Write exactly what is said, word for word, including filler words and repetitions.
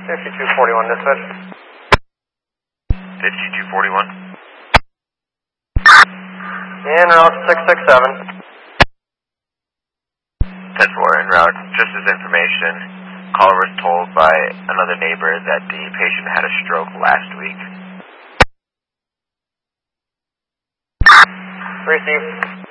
fifty-two forty-one, dispatch. fifty-two forty-one. En route six six seven. ten four, en route. Just as information, caller was told by another neighbor that the patient had a stroke last week. Receive.